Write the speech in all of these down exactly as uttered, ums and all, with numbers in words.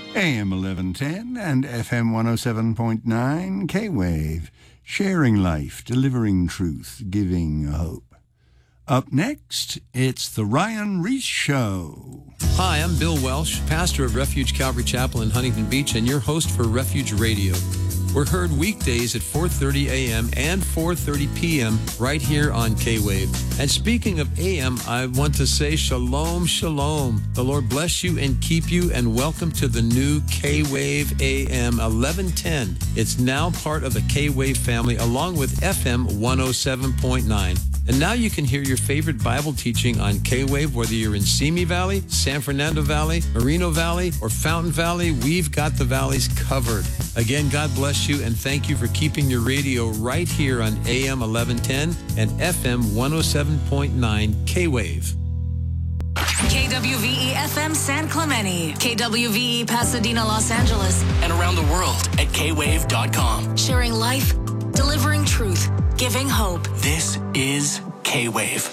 A M eleven ten and F M one oh seven point nine K-Wave. Sharing life, delivering truth, giving hope. Up next, it's The Ryan Ries Show. Hi, I'm Bill Welsh, pastor of Refuge Calvary Chapel in Huntington Beach and your host for Refuge Radio. We're heard weekdays at four thirty a.m. and four thirty p.m. right here on K-Wave. And speaking of A M, I want to say shalom, shalom. The Lord bless you and keep you, and welcome to the new K-Wave A M eleven ten. It's now part of the K-Wave family along with F M one oh seven point nine. And now you can hear your favorite Bible teaching on K-Wave, whether you're in Simi Valley, San Fernando Valley, Moreno Valley, or Fountain Valley. We've got the valleys covered. Again, God bless you, and thank you for keeping your radio right here on A M eleven ten and F M one oh seven point nine K-Wave. K W V E F M San Clemente, K W V E Pasadena, Los Angeles, and around the world at K wave dot com. Sharing life, delivering truth, giving hope. This is K-Wave.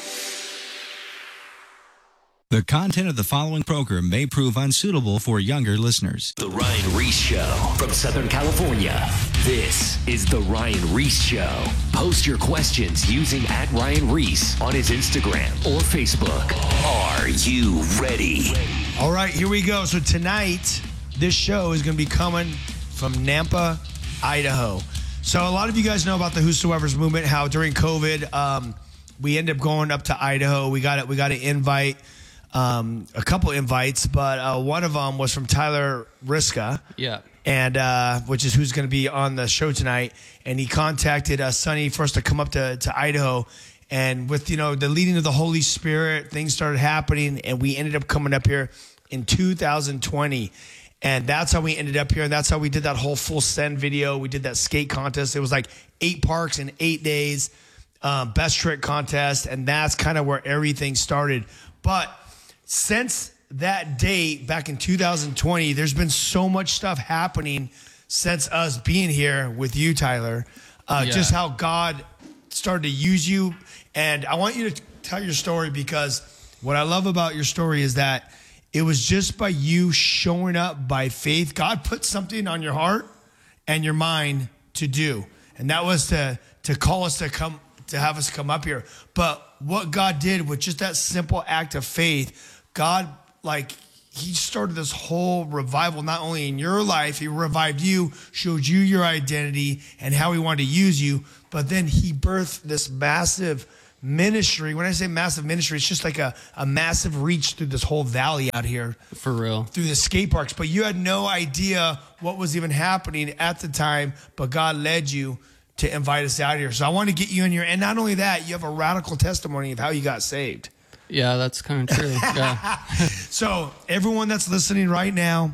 The content of the following program may prove unsuitable for younger listeners. The Ryan Ries Show from Southern California. This is The Ryan Ries Show. Post your questions using at Ryan Ries on his Instagram or Facebook. Are you ready? All right, here we go. So tonight, this show is going to be coming from Nampa, Idaho. So a lot of you guys know about the Whosoever's movement, how during COVID, um, we ended up going up to Idaho. We got it. We got an invite. Um, a couple invites, but uh, one of them was from Tyler Riska. Yeah. And uh, which is who's going to be on the show tonight. And he contacted uh, Sonny for us to come up to, to Idaho. And with, you know, the leading of the Holy Spirit, things started happening. And we ended up coming up here in two thousand twenty. And that's how we ended up here. And that's how we did that whole full send video. We did that skate contest. It was like eight parks in eight days, um, best trick contest. And that's kind of where everything started. But since that date, back in two thousand twenty, there's been so much stuff happening since us being here with you, Tyler. Uh, yeah. Just how God started to use you. And I want you to tell your story, because what I love about your story is that it was just by you showing up by faith. God put something on your heart and your mind to do. And that was to, to call us to come, to have us come up here. But what God did with just that simple act of faith, God, like, he started this whole revival, not only in your life, he revived you, showed you your identity and how he wanted to use you, but then he birthed this massive ministry. When I say massive ministry, it's just like a, a massive reach through this whole valley out here. For real. Through the skate parks. But you had no idea what was even happening at the time, but God led you to invite us out here. So I want to get you in here. And not only that, you have a radical testimony of how you got saved. Yeah, that's kind of true. Yeah. So everyone that's listening right now,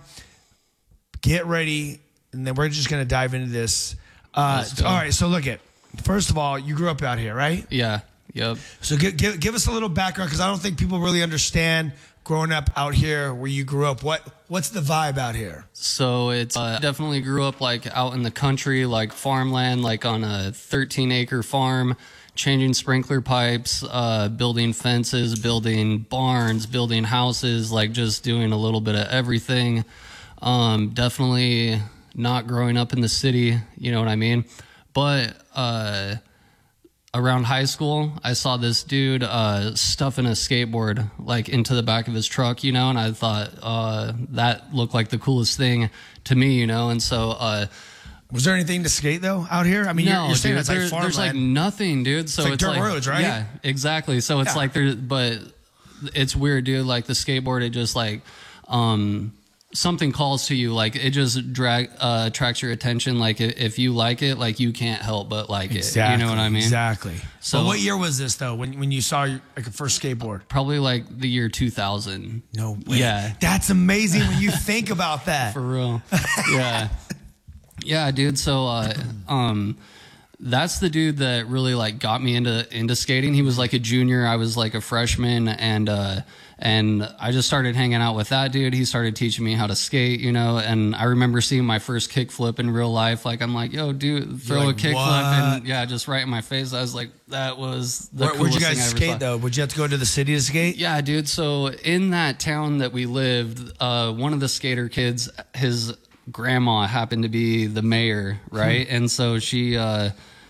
get ready, and then we're just going to dive into this. Uh, all right, so look at, first of all, you grew up out here, right? Yeah, yep. So give, give, give us a little background, because I don't think people really understand growing up out here where you grew up. What What's the vibe out here? So it's uh, definitely grew up like out in the country, like farmland, like on a thirteen acre farm. Changing sprinkler pipes, uh, building fences, building barns, building houses, like just doing a little bit of everything. Um, definitely not growing up in the city, you know what I mean? But uh, around high school, I saw this dude uh, stuffing a skateboard like into the back of his truck, you know, and I thought uh, that looked like the coolest thing to me, you know, and so... Uh, Was there anything to skate, though, out here? I mean, no, you're, you're saying dude, it's like there, farmland. there's like nothing, dude. So it's like it's dirt like, roads, right? Yeah, exactly. So it's Yeah. like there, but it's weird, dude. Like the skateboard, it just like um, something calls to you. Like it just drag uh, attracts your attention. Like if you like it, like you can't help but like exactly, it. You know what I mean? Exactly. So but what year was this though? When when you saw your, like a first skateboard? Probably like the year two thousand. No way. Yeah, that's amazing when you think about that. For real. Yeah. Yeah, dude. So, uh, um, that's the dude that really like got me into into skating. He was like a junior, I was like a freshman, and uh and I just started hanging out with that dude. He started teaching me how to skate, you know, and I remember seeing my first kickflip in real life. Like, I'm like, yo, dude, throw like, a kickflip, what? and yeah, just right in my face. I was like, that was the Where, coolest where'd you thing guys I ever skate saw. though? Would you have to go to the city to skate? Yeah, dude. So in that town that we lived, uh, one of the skater kids, his grandma happened to be the mayor, right? And so she uh,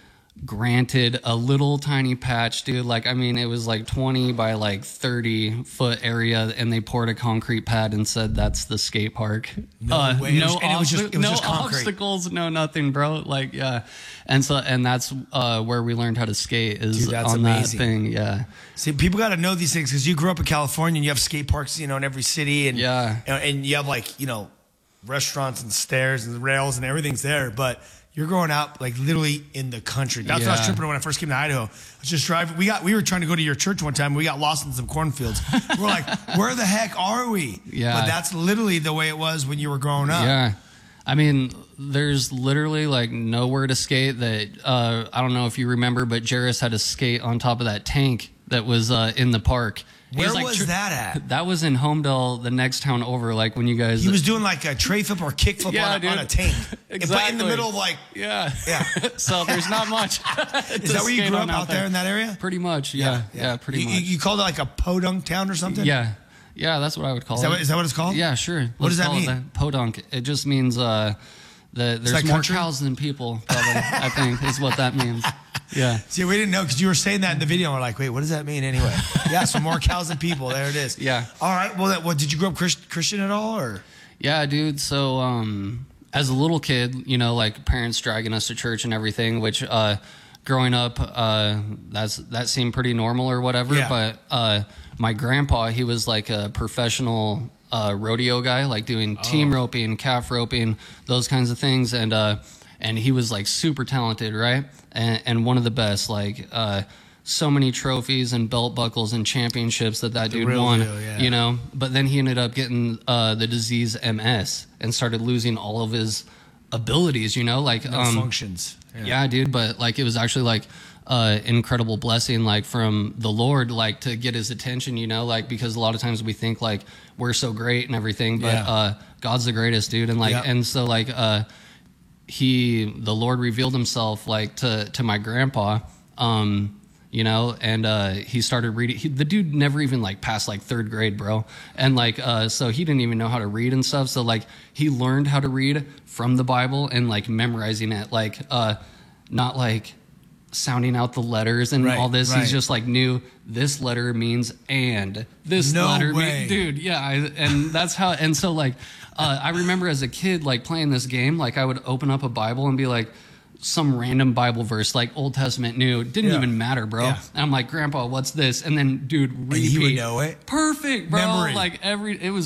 granted a little tiny patch, dude. Like, I mean, it was like twenty by like thirty foot area, and they poured a concrete pad and said that's the skate park. No uh, way. It no was- and it was just- obsta- it was no just concrete. obstacles, no nothing, bro. Like, yeah. And so, and that's uh, where we learned how to skate is Dude, that's on amazing. that thing. Yeah. See, people got to know these things because you grew up in California and you have skate parks, you know, in every city, and Yeah. and, and you have like you know restaurants and stairs and rails and everything's there, but. You're growing up like literally in the country. That's what I was Yeah. tripping when I first came to Idaho. I was just driving. We got we were trying to go to your church one time. We got lost in some cornfields. We're like, where the heck are we? Yeah. But that's literally the way it was when you were growing up. Yeah. I mean, there's literally like nowhere to skate that, uh, I don't know if you remember, but Jarris had to skate on top of that tank that was uh, in the park. He Where like, was tr- that at? That was in Homedale, the next town over, like when you guys... He was doing like a tray flip or kick flip Yeah, on, a, dude. on a tank. But in the Exactly. middle of like, Yeah. Yeah. So there's not much. is that where you grew up out there in that area? Pretty much, yeah. Yeah, pretty you, much. You, you called it like a podunk town or something? yeah. Yeah, that's what I would call Is it. that what, is that what it's called? Yeah, sure. What does Let's that call mean? It podunk. It just means uh, that there's like more country? cows than people, probably, I think, is what that means. Yeah. See, we didn't know because you were saying that in the video. And we're like, wait, what does that mean anyway? Yeah, so more cows than people. There it is. Yeah. All right. Well, that, what did you grow up Christ, Christian at all, or? Yeah, dude. So, um, as a little kid, you know, like parents dragging us to church and everything, which, uh, growing up, uh, that's, that seemed pretty normal or whatever. Yeah. But, uh, my grandpa, he was like a professional, uh, rodeo guy, like doing team roping, calf roping, those kinds of things. And, uh, and he was like super talented, right? And, and one of the best, like, uh, so many trophies and belt buckles and championships that that dude real won, deal, yeah. you know, but then he ended up getting uh, the disease M S and started losing all of his abilities, you know, like, No um, functions. yeah, dude, but like, it was actually like, uh, incredible blessing, like from the Lord, like to get his attention, you know, like, because a lot of times we think like we're so great and everything, but, Yeah. uh, God's the greatest, dude. And like, Yep. and so like, uh, he, the Lord revealed himself like to, to my grandpa, um, you know, and, uh, he started reading, he, the dude never even like passed like third grade, bro. And like, uh, so he didn't even know how to read and stuff. So like he learned how to read from the Bible and like memorizing it, like, uh, not like sounding out the letters and Right, all this. right. He's just like knew this letter means and this No letter way. means, dude. Yeah. I, and that's how, and so like, uh, I remember as a kid, like playing this game, like I would open up a Bible and be like, some random Bible verse, like Old Testament, New, didn't Yeah. even matter, bro. Yeah. And I'm like, Grandpa, what's this? And then, dude, repeat. he would know it? Perfect, bro. Memory. Like every, it was